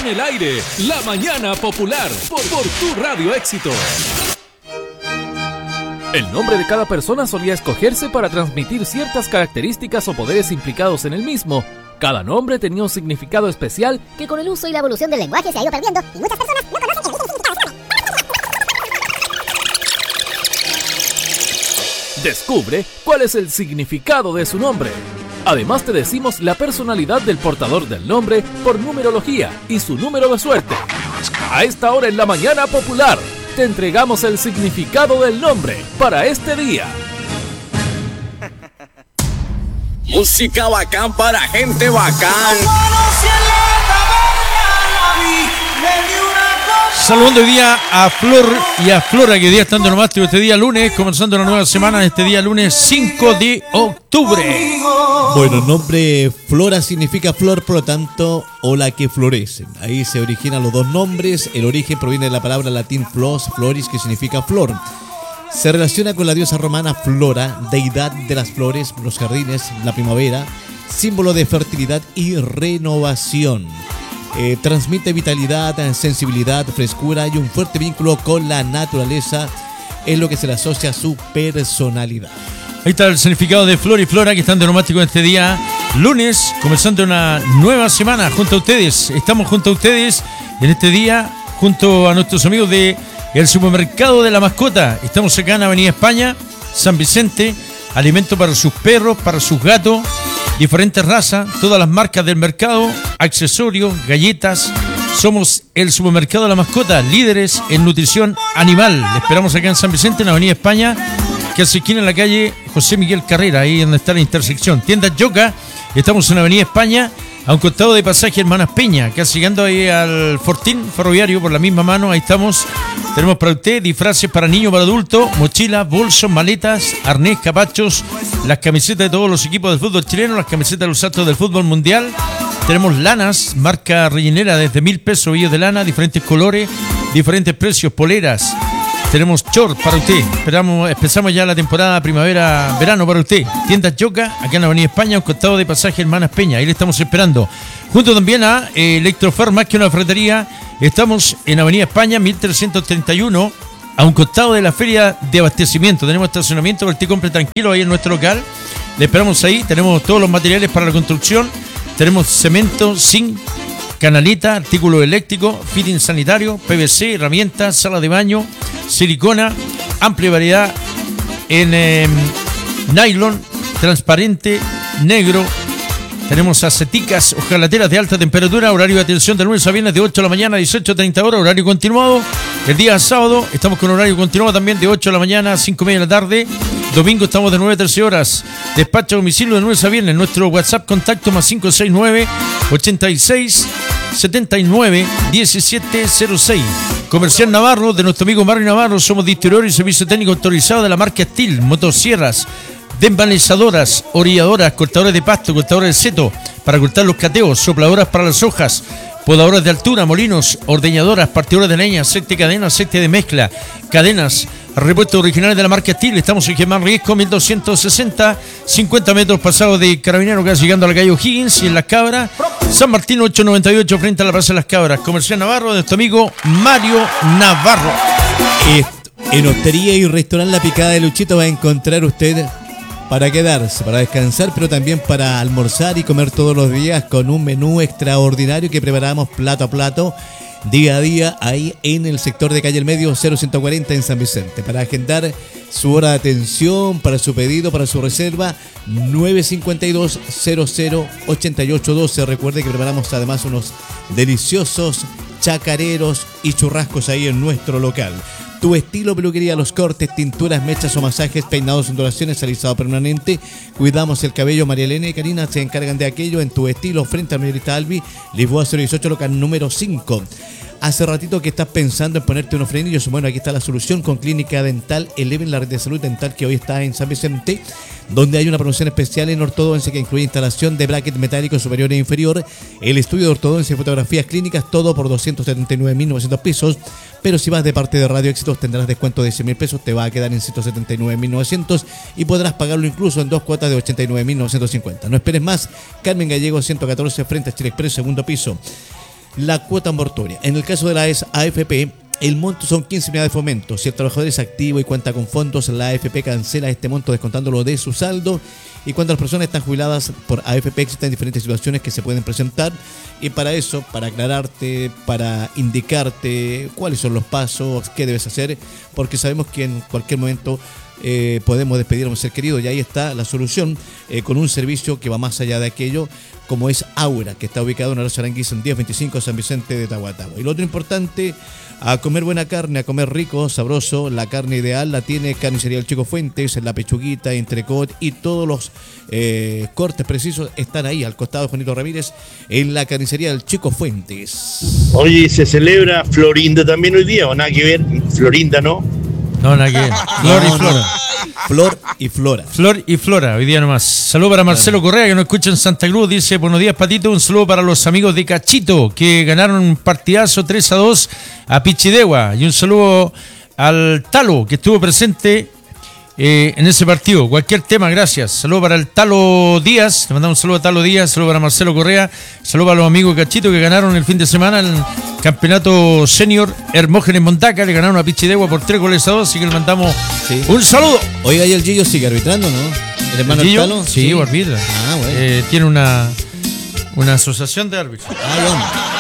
En el aire, La Mañana Popular, por tu Radio Éxito. El nombre de cada persona solía escogerse para transmitir ciertas características o poderes implicados en el mismo. Cada nombre tenía un significado especial que con el uso y la evolución del lenguaje se ha ido perdiendo y muchas personas no conocen el significado de su nombre. Descubre cuál es el significado de su nombre. Además te decimos la personalidad del portador del nombre por numerología y su número de suerte. A esta hora en La Mañana Popular te entregamos el significado del nombre para este día. Música bacán para gente bacán. Saludando hoy día a Flor y a Flora, que hoy día están de nomástico este día lunes, comenzando una nueva semana, este día lunes 5 de octubre. Bueno, el nombre Flora significa flor, por lo tanto, o la que florece. Ahí se originan los dos nombres. El origen proviene de la palabra latín floris, que significa flor. Se relaciona con la diosa romana Flora, deidad de las flores, los jardines, la primavera, símbolo de fertilidad y renovación. Transmite vitalidad, sensibilidad, frescura y un fuerte vínculo con la naturaleza, es lo que se le asocia a su personalidad. Ahí está el significado de Flor y Flora, que están de nomástico este día lunes, comenzando una nueva semana junto a ustedes. Estamos junto a ustedes en este día, junto a nuestros amigos de el Supermercado de la Mascota. Estamos acá en Avenida España, San Vicente, alimento para sus perros, para sus gatos, diferentes razas, todas las marcas del mercado, accesorios, galletas. Somos el Supermercado de la Mascota, líderes en nutrición animal. Le esperamos acá en San Vicente, en Avenida España, que hace esquina en la calle José Miguel Carrera, ahí donde está la intersección. Tiendas Yoka, estamos en Avenida España, a un costado de pasaje Hermanas Peña, casi llegando ahí al Fortín Ferroviario por la misma mano. Ahí estamos. Tenemos para usted disfraces para niños, para adultos, mochilas, bolsos, maletas, arnés, capachos, las camisetas de todos los equipos del fútbol chileno, las camisetas de los astros del fútbol mundial. Tenemos lanas, marca rellenera desde 1.000 pesos, billos de lana, diferentes colores, diferentes precios, poleras. Tenemos short para usted. Empezamos ya la temporada primavera-verano para usted. Tiendas Yoka, acá en la Avenida España, a un costado de pasaje Hermanas Peña. Ahí le estamos esperando. Junto también a Electrofer, más que una ferretería. Estamos en Avenida España, 1331, a un costado de la feria de abastecimiento. Tenemos estacionamiento para que usted compre tranquilo ahí en nuestro local. Le esperamos ahí. Tenemos todos los materiales para la construcción. Tenemos cemento, zinc, canaleta, artículos eléctricos, fitting sanitario, PVC, herramientas, sala de baño, silicona, amplia variedad en nylon, transparente, negro. Tenemos aceticas, hojalateras de alta temperatura, horario de atención de lunes a viernes de 8 de la mañana a 18:30 horas, horario continuado. El día sábado estamos con horario continuado también de 8 de la mañana a 5:30 de la tarde. Domingo estamos de 9 a 13 horas. Despacho a domicilio de lunes a viernes. Nuestro WhatsApp contacto más 569 86 79 1706. Comercial Navarro, de nuestro amigo Mario Navarro. Somos distribuidores y servicio técnico autorizado de la marca Steel, motosierras, desvanizadoras, orilladoras, cortadores de pasto, cortadores de seto para cortar los cateos, sopladoras para las hojas, podadoras de altura, molinos, ordeñadoras, partidoras de leña, aceite de cadena, aceite de mezcla, cadenas, repuestos originales de la marca Steel. Estamos en Germán Riesco, 1260, 50 metros pasados de Carabinero, casi llegando a la calle O'Higgins, y en Las Cabras, San Martín 898, frente a la Plaza de Las Cabras. Comercial Navarro, de nuestro amigo Mario Navarro. En Hostería y Restaurante La Picada de Luchito va a encontrar usted para quedarse, para descansar, pero también para almorzar y comer todos los días con un menú extraordinario que preparamos plato a plato, día a día, ahí en el sector de Calle El Medio 0140 en San Vicente. Para agendar su hora de atención, para su pedido, para su reserva, 952-00-8812. Recuerde que preparamos además unos deliciosos chacareros y churrascos ahí en nuestro local. Tu estilo peluquería, los cortes, tinturas, mechas o masajes, peinados, ondulaciones, alisado permanente. Cuidamos el cabello. María Elena y Karina se encargan de aquello en Tu Estilo, frente a Mayorista Albi, Lisboa 018, local número 5. Hace ratito que estás pensando en ponerte unos frenillos. Bueno, aquí está la solución con Clínica Dental Eleven, la red de salud dental que hoy está en San Vicente, donde hay una promoción especial en ortodoncia que incluye instalación de bracket metálico superior e inferior, el estudio de ortodoncia y fotografías clínicas, todo por 279.900 pesos. Pero si vas de parte de Radio Éxitos tendrás descuento de 100.000 pesos, te va a quedar en 179.900 y podrás pagarlo incluso en 2 cuotas de 89.950. No esperes más. Carmen Gallego 114, frente a Chile Express, segundo piso. la cuota mortuoria. En el caso de la AFP, el monto son 15 unidades de fomento. Si el trabajador es activo y cuenta con fondos, la AFP cancela este monto descontándolo de su saldo. Y cuando las personas están jubiladas por AFP, existen diferentes situaciones que se pueden presentar. Y para eso, para aclararte, para indicarte cuáles son los pasos, qué debes hacer, porque sabemos que en cualquier momento podemos despedir a un ser querido, y ahí está la solución, con un servicio que va más allá de aquello, como es Aura, que está ubicado en Horacio Aranguiz en 1025 San Vicente de Tahuatahua. Y lo otro importante, a comer buena carne, a comer rico, sabroso. La carne ideal la tiene Carnicería El Chico Fuentes, la pechuguita, entrecot y todos los cortes precisos están ahí al costado de Juanito Ramírez en la Carnicería El Chico Fuentes. Oye, ¿se celebra Florinda también hoy día o nada que ver? Florinda, ¿no? No, nada que ver. Flor y Flora. Flor y Flora. Flor y Flora, hoy día nomás. Saludo para Marcelo Correa, que nos escucha en Santa Cruz. Dice, buenos días, Patito. Un saludo para los amigos de Cachito, que ganaron un partidazo 3-2 a Pichidegua. Y un saludo al Talo, que estuvo presente en ese partido. Cualquier tema, gracias. Saludo para el Talo Díaz. Le mandamos un saludo a Talo Díaz. Saludo para Marcelo Correa. Saludo para los amigos de Cachito, que ganaron el fin de semana el campeonato senior Hermógenes Montaca. Le ganaron a Pichidegua por 3-2. Así que le mandamos un saludo. Oiga, ¿y el Gillo sigue arbitrando, no? ¿El hermano ¿El Gillo? Talo? Sí, arbitra. Ah, bueno. Tiene una asociación de árbitros. Ah, bueno.